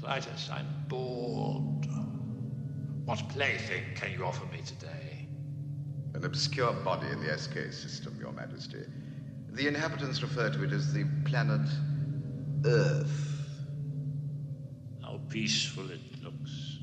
Titus, I'm bored. What plaything can you offer me today? An obscure body in the SK system, Your Majesty. The inhabitants refer to it as the planet Earth. How peaceful it looks.